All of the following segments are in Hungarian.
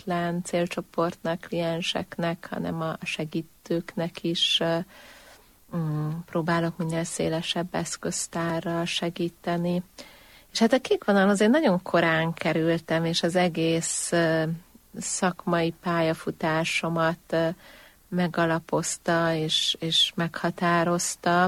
egyetlen célcsoportnak, klienseknek, hanem a segítőknek is próbálok minél szélesebb eszköztárral segíteni. És hát a kék vonalhoz én nagyon korán kerültem, és az egész szakmai pályafutásomat megalapozta és meghatározta.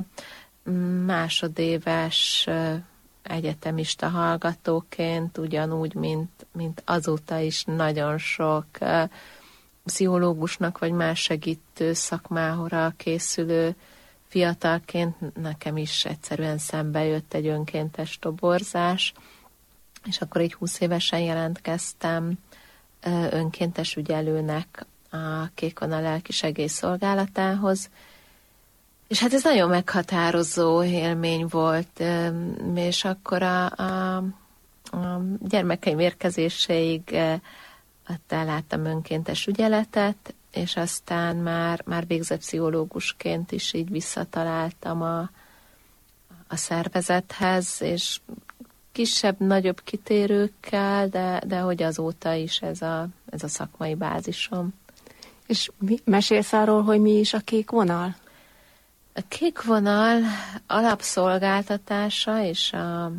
Másodéves egyetemista hallgatóként, ugyanúgy, mint azóta is nagyon sok pszichológusnak vagy más segítő szakmára készülő fiatalként nekem is egyszerűen szembe jött egy önkéntes toborzás, és akkor így 20 évesen jelentkeztem önkéntes ügyelőnek a Kék Vonal lelki segélyszolgálatához, és hát ez nagyon meghatározó élmény volt, és akkor a gyermekeim érkezéséig ott elláttam önkéntes ügyeletet, és aztán már végzett pszichológusként is így visszataláltam a szervezethez, és kisebb-nagyobb kitérőkkel, de hogy azóta is ez a szakmai bázisom. És mesélsz arról, hogy mi is a Kék Vonal? A Kék Vonal alapszolgáltatása, és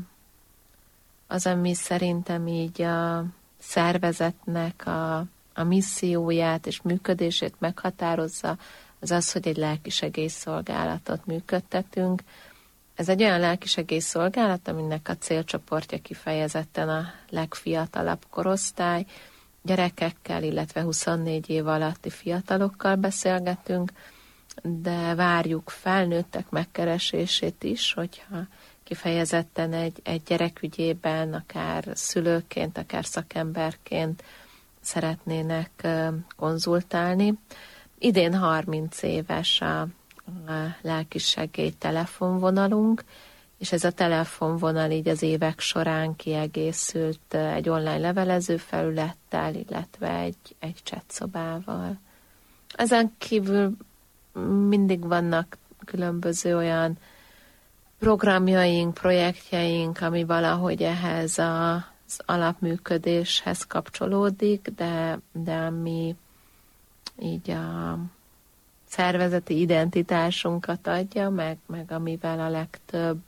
az, ami szerintem így a szervezetnek a misszióját és működését meghatározza, az az, hogy egy lelkisegélyszolgálatot működtetünk. Ez egy olyan lelkisegélyszolgálat, aminek a célcsoportja kifejezetten a legfiatalabb korosztály, gyerekekkel, illetve 24 év alatti fiatalokkal beszélgetünk, de várjuk felnőttek megkeresését is, hogyha kifejezetten egy gyerek ügyében, akár szülőként, akár szakemberként szeretnének konzultálni. Idén 30 éves a lelkisegély telefonvonalunk, és ez a telefonvonal így az évek során kiegészült egy online levelező felülettel, illetve egy chatszobával. Ezen kívül mindig vannak különböző olyan programjaink, projektjeink, ami valahogy ehhez az alapműködéshez kapcsolódik, de ami így a szervezeti identitásunkat adja, meg amivel a legtöbb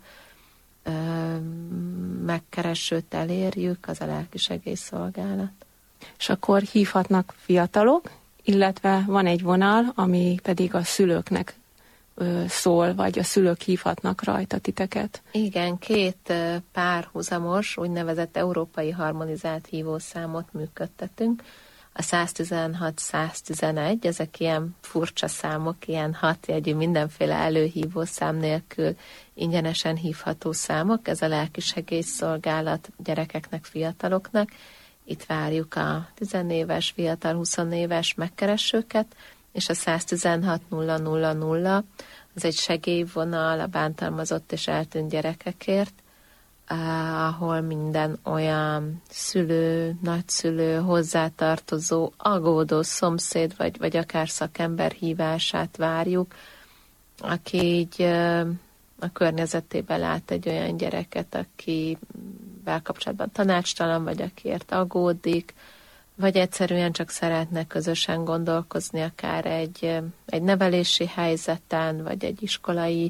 megkeresőt elérjük, az a lelkisegélyszolgálat. És akkor hívhatnak fiatalok, illetve van egy vonal, ami pedig a szülőknek szól, vagy a szülők hívhatnak rajta titeket. Igen, 2 párhuzamos, úgynevezett európai harmonizált hívószámot működtetünk. A 116-111, ezek ilyen furcsa számok, ilyen 6 jegyű, mindenféle előhívószám nélkül ingyenesen hívható számok. Ez a lelkisegélyszolgálat gyerekeknek, fiataloknak. Itt várjuk a 10 éves, fiatal, 20 éves megkeresőket, és a 116-000 az egy segélyvonal a bántalmazott és eltűnt gyerekekért, ahol minden olyan szülő, nagyszülő, hozzátartozó, aggódó szomszéd, vagy akár szakember hívását várjuk, aki így a környezetében lát egy olyan gyereket, akivel kapcsolatban tanácstalan, vagy akiért aggódik, vagy egyszerűen csak szeretne közösen gondolkozni akár egy nevelési helyzeten, vagy egy iskolai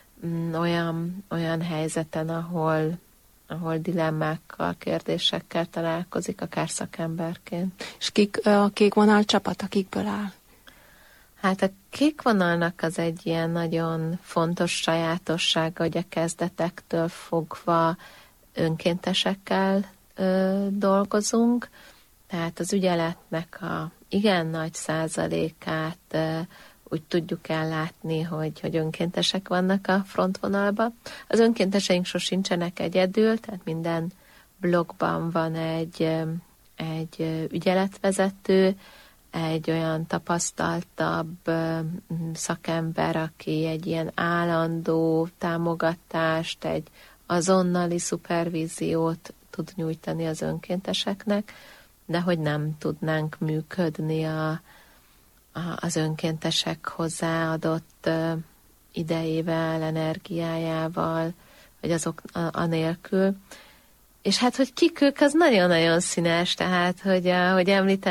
olyan helyzeten, ahol dilemmákkal, kérdésekkel találkozik, akár szakemberként. És a Kék Vonal csapata kikből áll? Hát a Kék Vonalnak az egy ilyen nagyon fontos sajátossága, hogy a kezdetektől fogva önkéntesekkel dolgozunk, tehát az ügyeletnek a igen nagy százalékát úgy tudjuk ellátni, hogy önkéntesek vannak a frontvonalban. Az önkénteseink sosincsenek egyedül, tehát minden blokkban van egy ügyeletvezető, egy olyan tapasztaltabb szakember, aki egy ilyen állandó támogatást, egy azonnali szupervíziót tud nyújtani az önkénteseknek, de hogy nem tudnánk működni az önkéntesek hozzáadott idejével, energiájával, vagy azok anélkül. És hát, hogy kik ők, az nagyon-nagyon színes, tehát, hogy említettem,